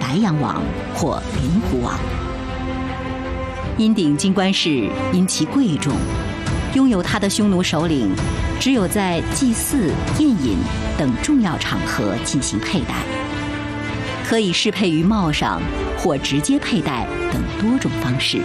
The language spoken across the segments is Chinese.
莱阳王或灵狐王。阴鼎金冠饰因其贵重，拥有它的匈奴首领只有在祭祀、宴饮等重要场合进行佩戴，可以适配于帽上或直接佩戴等多种方式。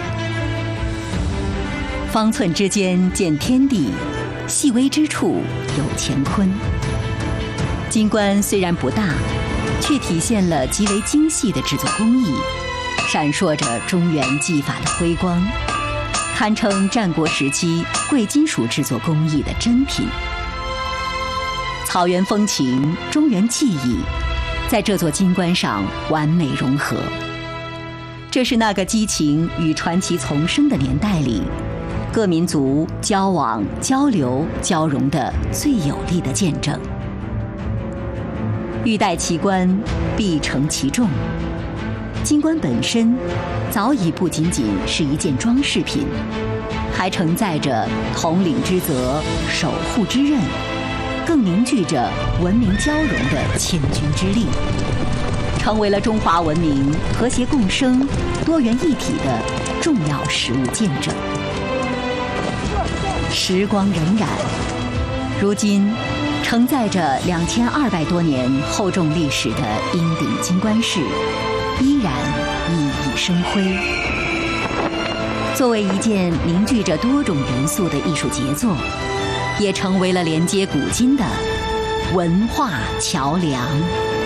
方寸之间见天地，细微之处有乾坤。金冠虽然不大，却体现了极为精细的制作工艺，闪烁着中原技法的辉光，堪称战国时期贵金属制作工艺的珍品。草原风情、中原技艺，在这座金冠上完美融合。这是那个激情与传奇丛生的年代里，各民族交往、交流、交融的最有力的见证。欲戴其冠，必承其重。金冠本身早已不仅仅是一件装饰品，还承载着统领之责、守护之任，更凝聚着文明交融的千钧之力，成为了中华文明和谐共生、多元一体的重要实物见证。时光荏苒，如今承载着2200多年厚重历史的阴鼎金冠饰依然熠熠生辉。作为一件凝聚着多种元素的艺术杰作，也成为了连接古今的文化桥梁。